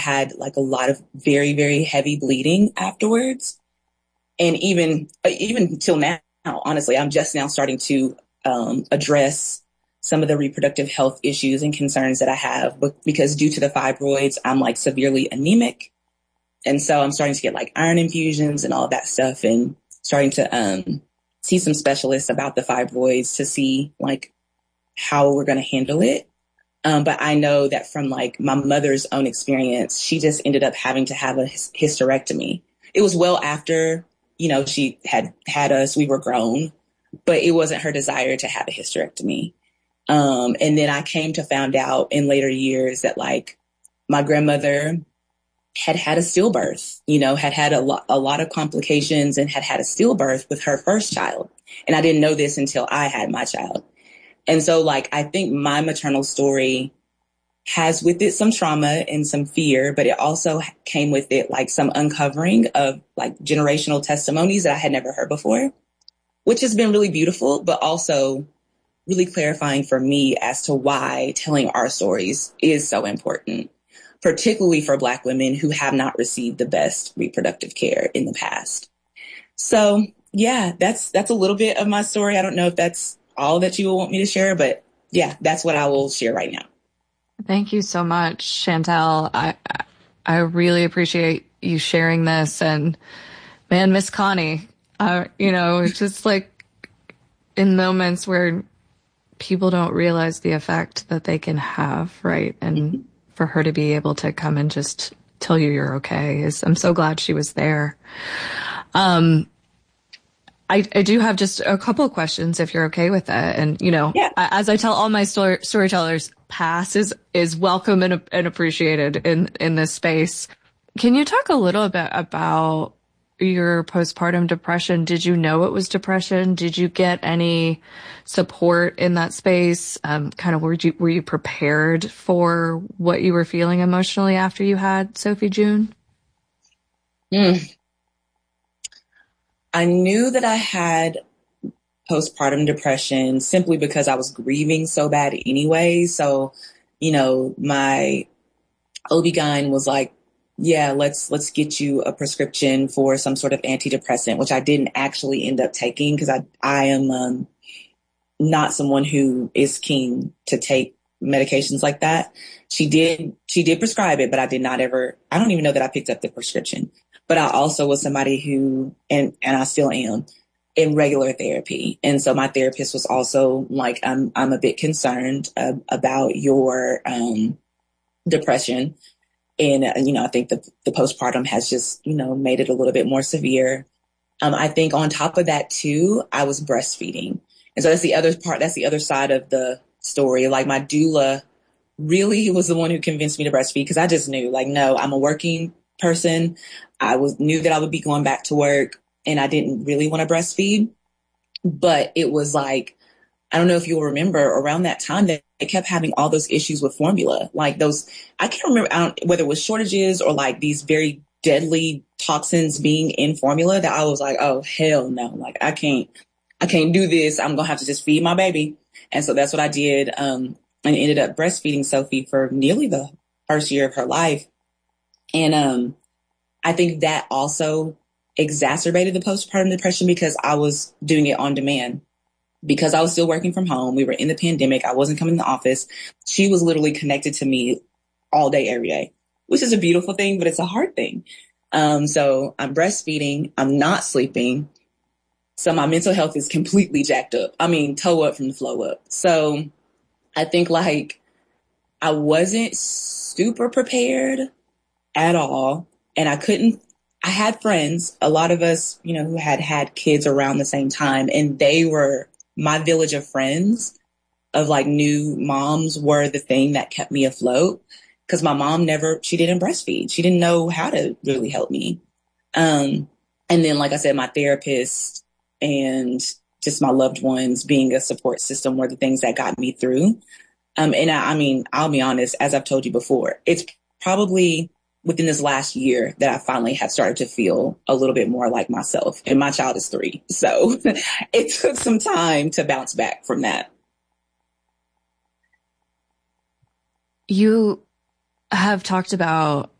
had like a lot of very, very heavy bleeding afterwards. And even till now, honestly, I'm just now starting to address some of the reproductive health issues and concerns that I have, because due to the fibroids, I'm like severely anemic. And so I'm starting to get like iron infusions and all of that stuff, and starting to see some specialists about the fibroids to see like how we're going to handle it. But I know that from like my mother's own experience, she just ended up having to have a hysterectomy. It was well after, she had us, we were grown, but it wasn't her desire to have a hysterectomy. And then I came to find out in later years that like my grandmother had a stillbirth, had a lot of complications, and had a stillbirth with her first child. And I didn't know this until I had my child. And so like, I think my maternal story has with it some trauma and some fear, but it also came with it like some uncovering of like generational testimonies that I had never heard before, which has been really beautiful, but also really clarifying for me as to why telling our stories is so important, particularly for Black women who have not received the best reproductive care in the past. So yeah, that's a little bit of my story. I don't know if that's all that you will want me to share, but yeah, that's what I will share right now. Thank you so much, Chantel. I really appreciate you sharing this. And man, Miss Connie, it's just like in moments where people don't realize the effect that they can have, right? And for her to be able to come and just tell you you're okay I'm so glad she was there. I do have just a couple of questions if you're okay with that. And, yeah. As I tell all my storytellers, pass is welcome and appreciated in this space. Can you talk a little bit about your postpartum depression? Did you know it was depression? Did you get any support in that space? Were you prepared for what you were feeling emotionally after you had Sophie June? I knew that I had postpartum depression simply because I was grieving so bad anyway. So, my OB-GYN was like, yeah, let's get you a prescription for some sort of antidepressant, which I didn't actually end up taking because I am not someone who is keen to take medications like that. She did prescribe it, but I don't even know that I picked up the prescription. But I also was somebody who, and I still am, in regular therapy. And so my therapist was also like, I'm a bit concerned about your depression. And, I think the postpartum has just, made it a little bit more severe. I think on top of that, too, I was breastfeeding. And so that's the other part. That's the other side of the story. Like my doula really was the one who convinced me to breastfeed, because I just knew, like, no, I'm a working person. Knew that I would be going back to work, and I didn't really want to breastfeed. But it was like, I don't know if you'll remember around that time that they kept having all those issues with formula, like those, I can't remember whether it was shortages or like these very deadly toxins being in formula, that I was like, oh, hell no. Like, I can't do this. I'm going to have to just feed my baby. And so that's what I did. And ended up breastfeeding Sophie for nearly the first year of her life. And, I think that also exacerbated the postpartum depression because I was doing it on demand. Because I was still working from home. We were in the pandemic. I wasn't coming to the office. She was literally connected to me all day, every day, which is a beautiful thing, but it's a hard thing. So I'm breastfeeding. I'm not sleeping. So my mental health is completely jacked up. I mean, toe up from the flow up. So I think like I wasn't super prepared at all. And I had friends, a lot of us, who had kids around the same time, and they were my village of friends of like new moms were the thing that kept me afloat, because my mom she didn't breastfeed. She didn't know how to really help me. And then, like I said, my therapist and just my loved ones being a support system were the things that got me through. And I mean, I'll be honest, as I've told you before, it's probably within this last year that I finally have started to feel a little bit more like myself. And my child is 3. So it took some time to bounce back from that. You have talked about